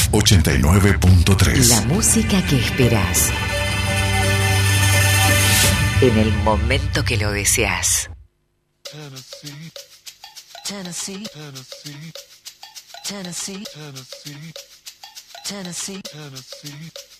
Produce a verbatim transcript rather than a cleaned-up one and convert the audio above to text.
ochenta y nueve punto tres. La música que esperás. En el momento que lo deseas. Tennessee, Tennessee, Tennessee, Tennessee, Tennessee, Tennessee, Tennessee.